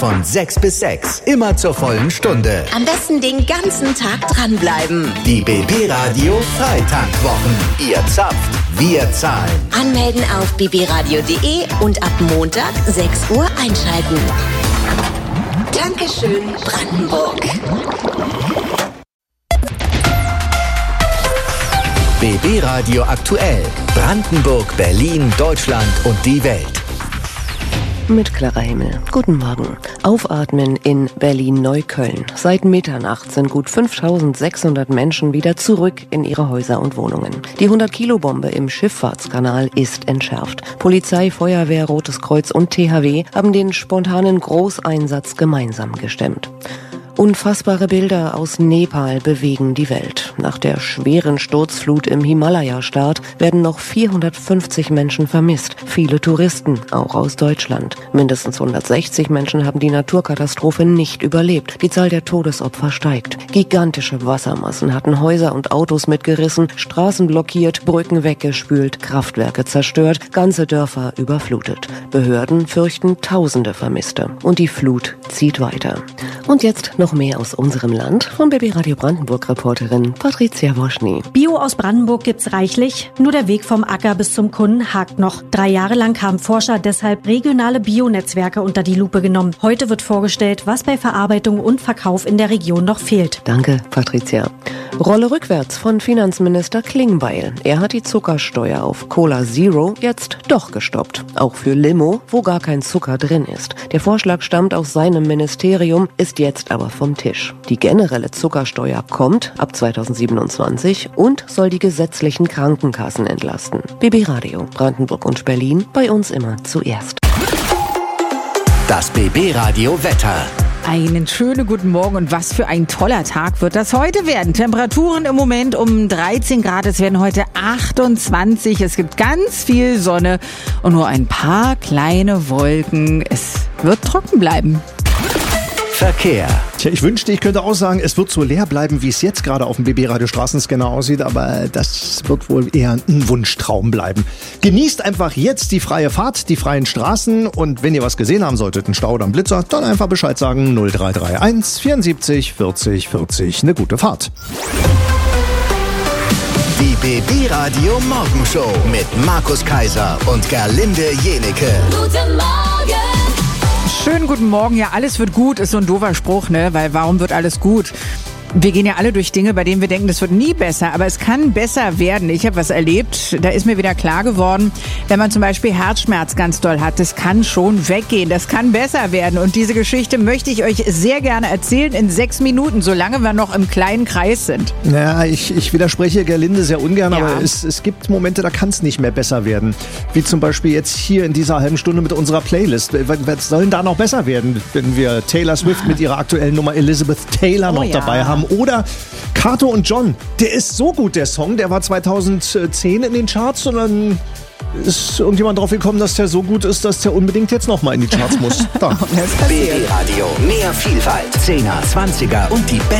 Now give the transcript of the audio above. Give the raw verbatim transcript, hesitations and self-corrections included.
Von sechs bis sechs, immer zur vollen Stunde. Am besten den ganzen Tag dranbleiben. Die B B Radio Freitagswochen. Ihr zapft, wir zahlen. Anmelden auf b b radio punkt d e und ab Montag sechs Uhr einschalten. Dankeschön, Brandenburg. B B Radio aktuell. Brandenburg, Berlin, Deutschland und die Welt. Mit Clara Himmel. Guten Morgen. Aufatmen in Berlin-Neukölln. Seit Mitternacht sind gut fünftausendsechshundert Menschen wieder zurück in ihre Häuser und Wohnungen. Die hundert-Kilo-Bombe im Schifffahrtskanal ist entschärft. Polizei, Feuerwehr, Rotes Kreuz und T H W haben den spontanen Großeinsatz gemeinsam gestemmt. Unfassbare Bilder aus Nepal bewegen die Welt. Nach der schweren Sturzflut im Himalaya-Staat werden noch vierhundertfünfzig Menschen vermisst. Viele Touristen, auch aus Deutschland. Mindestens hundertsechzig Menschen haben die Naturkatastrophe nicht überlebt. Die Zahl der Todesopfer steigt. Gigantische Wassermassen hatten Häuser und Autos mitgerissen, Straßen blockiert, Brücken weggespült, Kraftwerke zerstört, ganze Dörfer überflutet. Behörden fürchten Tausende Vermisste. Und die Flut zieht weiter. Und jetzt noch mehr aus unserem Land von B B Radio Brandenburg-Reporterin Patricia Woschny. Bio aus Brandenburg gibt's reichlich, nur der Weg vom Acker bis zum Kunden hakt noch. Drei Jahre lang haben Forscher deshalb regionale Bio-Netzwerke unter die Lupe genommen. Heute wird vorgestellt, was bei Verarbeitung und Verkauf in der Region noch fehlt. Danke, Patricia. Rolle rückwärts von Finanzminister Klingbeil. Er hat die Zuckersteuer auf Cola Zero jetzt doch gestoppt. Auch für Limo, wo gar kein Zucker drin ist. Der Vorschlag stammt aus seinem Ministerium, ist jetzt aber vom Tisch. Die generelle Zuckersteuer kommt ab zweitausendsiebenundzwanzig und soll die gesetzlichen Krankenkassen entlasten. B B Radio, Brandenburg und Berlin, bei uns immer zuerst. Das B B Radio Wetter. Einen schönen guten Morgen und was für ein toller Tag wird das heute werden. Temperaturen im Moment um dreizehn Grad, es werden heute achtundzwanzig. Es gibt ganz viel Sonne und nur ein paar kleine Wolken. Es wird trocken bleiben. Verkehr. Tja, ich wünschte, ich könnte auch sagen, es wird so leer bleiben, wie es jetzt gerade auf dem B B Radio Straßenscanner aussieht, aber das wird wohl eher ein Wunschtraum bleiben. Genießt einfach jetzt die freie Fahrt, die freien Straßen und wenn ihr was gesehen haben solltet, einen Stau oder einen Blitzer, dann einfach Bescheid sagen null drei drei eins vierundsiebzig vierzig vierzig. Eine gute Fahrt. Die B B Radio Morgenshow mit Markus Kaiser und Gerlinde Jenecke. Guten Morgen! Schönen guten Morgen. Ja, alles wird gut, ist so ein doofer Spruch, ne? Weil warum wird alles gut? Wir gehen ja alle durch Dinge, bei denen wir denken, das wird nie besser, aber es kann besser werden. Ich habe was erlebt, da ist mir wieder klar geworden, wenn man zum Beispiel Herzschmerz ganz doll hat, das kann schon weggehen, das kann besser werden. Und diese Geschichte möchte ich euch sehr gerne erzählen in sechs Minuten, solange wir noch im kleinen Kreis sind. Ja, ich, ich widerspreche Gerlinde sehr ungern, Ja. aber es, es gibt Momente, da kann es nicht mehr besser werden. Wie zum Beispiel jetzt hier in dieser halben Stunde mit unserer Playlist. Was soll denn da noch besser werden, wenn wir Taylor Swift mit ihrer aktuellen Nummer Elizabeth Taylor noch Oh ja. dabei haben? Oder Kato und John. Der ist so gut, der Song. Der war zweitausendzehn in den Charts und dann ist irgendjemand drauf gekommen, dass der so gut ist, dass der unbedingt jetzt nochmal in die Charts muss. Da. B B Radio, mehr Vielfalt, Zehner, Zwanziger und die besten